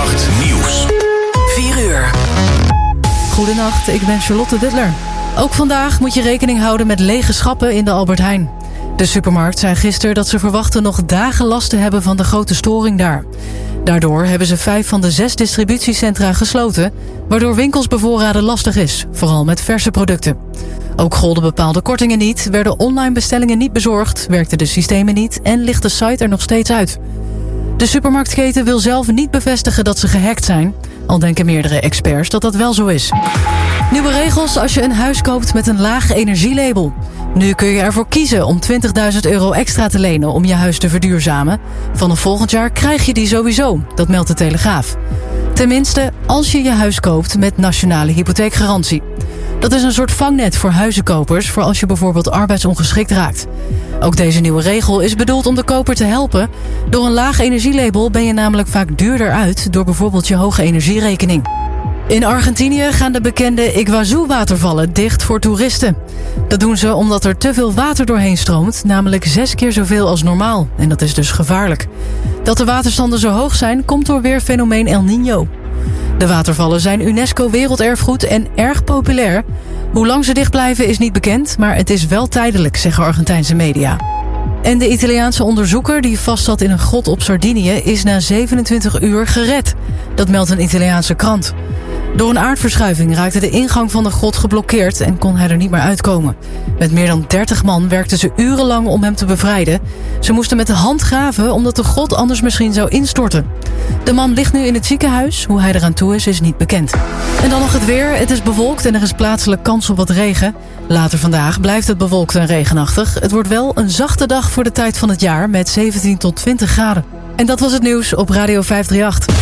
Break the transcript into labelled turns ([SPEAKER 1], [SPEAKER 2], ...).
[SPEAKER 1] 538 Nieuws.
[SPEAKER 2] 4 uur.
[SPEAKER 3] Goedenacht, ik ben Charlotte Duttler. Ook vandaag moet je rekening houden met lege schappen in de Albert Heijn. De supermarkt zei gisteren dat ze verwachten nog dagen last te hebben van de grote storing daar. Daardoor hebben ze 5 van de 6 distributiecentra gesloten, waardoor winkels bevoorraden lastig is, vooral met verse producten. Ook golden bepaalde kortingen niet, werden online bestellingen niet bezorgd, werkten de systemen niet en ligt de site er nog steeds uit. De supermarktketen wil zelf niet bevestigen dat ze gehackt zijn, al denken meerdere experts dat dat wel zo is. Nieuwe regels als je een huis koopt met een laag energielabel. Nu kun je ervoor kiezen om €20.000 extra te lenen om je huis te verduurzamen. Vanaf volgend jaar krijg je die sowieso, dat meldt de Telegraaf. Tenminste, als je je huis koopt met nationale hypotheekgarantie. Dat is een soort vangnet voor huizenkopers voor als je bijvoorbeeld arbeidsongeschikt raakt. Ook deze nieuwe regel is bedoeld om de koper te helpen. Door een laag energielabel ben je namelijk vaak duurder uit door bijvoorbeeld je hoge energierekening. In Argentinië gaan de bekende Iguazú-watervallen dicht voor toeristen. Dat doen ze omdat er te veel water doorheen stroomt, namelijk 6 keer zoveel als normaal. En dat is dus gevaarlijk. Dat de waterstanden zo hoog zijn, komt door weerfenomeen El Niño. De watervallen zijn UNESCO werelderfgoed en erg populair. Hoe lang ze dicht blijven is niet bekend, maar het is wel tijdelijk, zeggen Argentijnse media. En de Italiaanse onderzoeker die vastzat in een grot op Sardinië is na 27 uur gered. Dat meldt een Italiaanse krant. Door een aardverschuiving raakte de ingang van de grot geblokkeerd en kon hij er niet meer uitkomen. Met meer dan 30 man werkten ze urenlang om hem te bevrijden. Ze moesten met de hand graven omdat de grot anders misschien zou instorten. De man ligt nu in het ziekenhuis. Hoe hij eraan toe is niet bekend. En dan nog het weer. Het is bewolkt en er is plaatselijk kans op wat regen. Later vandaag blijft het bewolkt en regenachtig. Het wordt wel een zachte dag voor de tijd van het jaar met 17 tot 20 graden. En dat was het nieuws op Radio 538.